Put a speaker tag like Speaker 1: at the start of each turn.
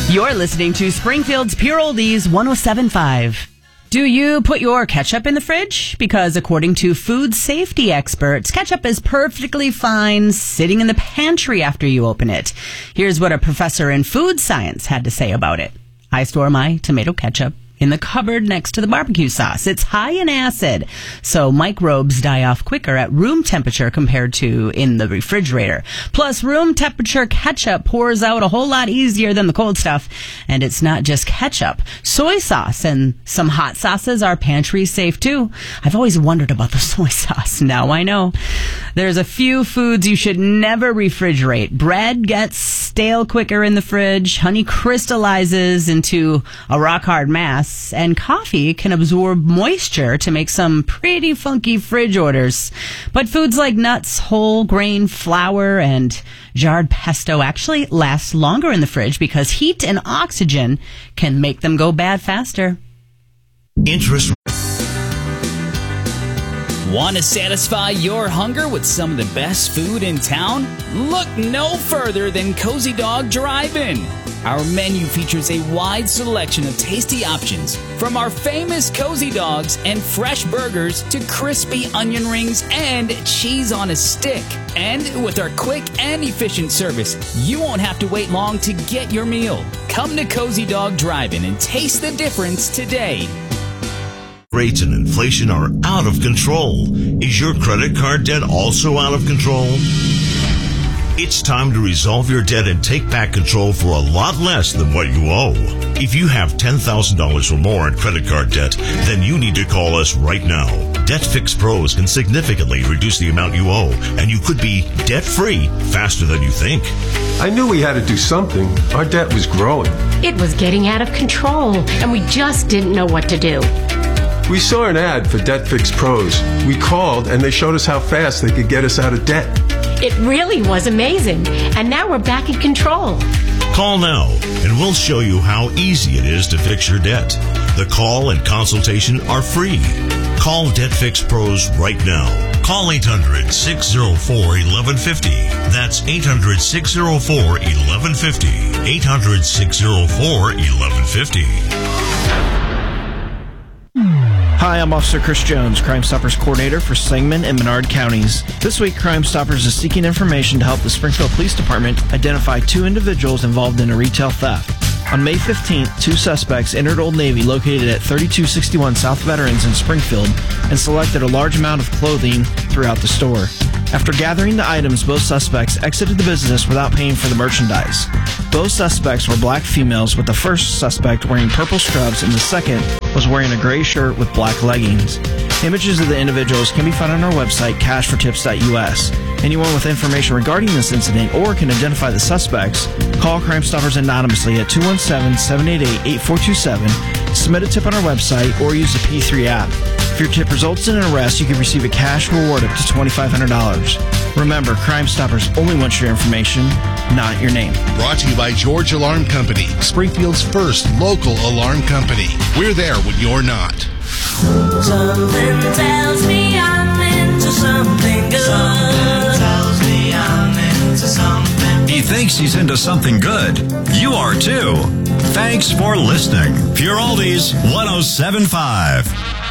Speaker 1: You're listening to Springfield's Pure Oldies 107.5. Do you put your ketchup in the fridge? Because according to food safety experts, ketchup is perfectly fine sitting in the pantry after you open it. Here's what a professor in food science had to say about it. I store my tomato ketchup in the cupboard next to the barbecue sauce. It's high in acid, so microbes die off quicker at room temperature compared to in the refrigerator. Plus, room temperature ketchup pours out a whole lot easier than the cold stuff. And it's not just ketchup. Soy sauce and some hot sauces are pantry safe too. I've always wondered about the soy sauce. Now I know. There's a few foods you should never refrigerate. Bread gets stale quicker in the fridge. Honey crystallizes into a rock-hard mass. And coffee can absorb moisture to make some pretty funky fridge orders. But foods like nuts, whole grain flour, and jarred pesto actually last longer in the fridge because heat and oxygen can make them go bad faster.
Speaker 2: Interest.
Speaker 3: Want to satisfy your hunger with some of the best food in town? Look no further than Cozy Dog Drive-In. Our menu features a wide selection of tasty options, from our famous Cozy Dogs and fresh burgers to crispy onion rings and cheese on a stick. And with our quick and efficient service, you won't have to wait long to get your meal. Come to Cozy Dog Drive-In and taste the difference today.
Speaker 2: Rates and inflation are out of control. Is your credit card debt also out of control? It's time to resolve your debt and take back control for a lot less than what you owe. If you have $10,000 or more in credit card debt, then you need to call us right now. Debt Fix Pros can significantly reduce the amount you owe, and you could be debt-free faster than you think.
Speaker 4: I knew we had to do something. Our debt was growing.
Speaker 5: It was getting out of control, and we just didn't know what to do.
Speaker 4: We saw an ad for Debt Fix Pros. We called, and they showed us how fast they could get us out of debt.
Speaker 5: It really was amazing, and now we're back in control.
Speaker 2: Call now, and we'll show you how easy it is to fix your debt. The call and consultation are free. Call Debt Fix Pros right now. Call 800-604-1150. That's 800-604-1150. 800-604-1150.
Speaker 6: Hi, I'm Officer Chris Jones, Crime Stoppers Coordinator for Sangamon and Menard Counties. This week, Crime Stoppers is seeking information to help the Springfield Police Department identify two individuals involved in a retail theft. On May 15th, two suspects entered Old Navy located at 3261 South Veterans in Springfield and selected a large amount of clothing throughout the store. After gathering the items, both suspects exited the business without paying for the merchandise. Both suspects were black females, with the first suspect wearing purple scrubs and the second was wearing a gray shirt with black leggings. Images of the individuals can be found on our website, cashfortips.us. Anyone with information regarding this incident or can identify the suspects, call Crime Stoppers anonymously at 217-788-8427, submit a tip on our website, or use the P3 app. If your tip results in an arrest, you can receive a cash reward up to $2,500. Remember, Crime Stoppers only want your information, not your name.
Speaker 7: Brought to you by George Alarm Company, Springfield's first local alarm company. We're there when you're not.
Speaker 8: Something tells me I'm into something good. Something tells me I'm into something.
Speaker 9: He thinks he's into something good. You are too. Thanks for listening. Pure Oldies 107.5.